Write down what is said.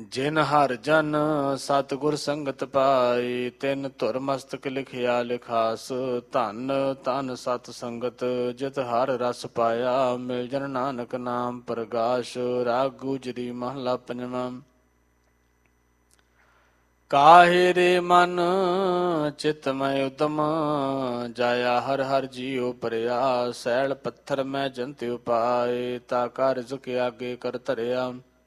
ਜਿਨ ਹਰ ਜਨ ਸਤਿਗੁਰ ਸੰਗਤ ਪਾਈ, ਤਿਨ ਧੁਰ ਮਸਤਕ ਲਿਖਿਆ ਲਿਖਾਸ। ਧਨ ਧਨ ਸਤ ਸੰਗਤ, ਜਿਤ ਹਰ ਰਸ ਪਾਇਆ, ਮਿਲ ਜਨ ਨਾਨਕ ਨਾਮ ਪ੍ਰਗਾਸ਼। ਰਾਗ ਗੁਜਰੀ ਮਹਲਾ ਪੰਜਵਾਂ। ਕਾਹੇ ਰੇ ਮਨ ਚਿਤ ਮੈਂ ਉਦਮ, ਜਾਇਆ ਹਰ ਹਰ ਜੀਉ ਪਰਿਆ। ਸੈਲ ਪੱਥਰ ਮੈਂ ਜੰਤਿ ਉਪਾਏ, ਤਾ ਕਾਰਜ ਕੇ ਆਗੇ ਕਰ ਧਰਿਆ।